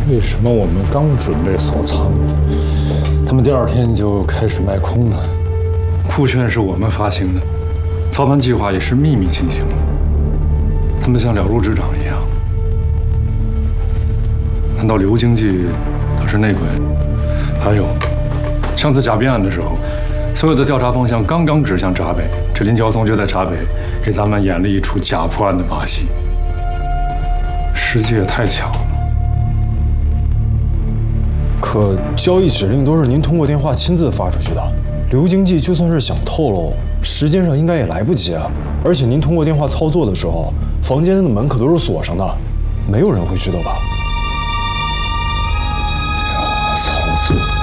为什么我们刚准备锁仓，他们第2天就开始卖空呢？库券是我们发行的，操盘计划也是秘密进行的。他们像了如指掌一样。难道刘经济他是内鬼？还有，上次假币案的时候，所有的调查方向刚刚指向闸北，这林乔松就在闸北给咱们演了一出假破案的把戏。时机也太巧了。 可交易指令都是您通过电话亲自发出去的，刘经济就算是想透露，时间上应该也来不及啊。而且您通过电话操作的时候，房间的门可都是锁上的，没有人会知道吧？ 操作。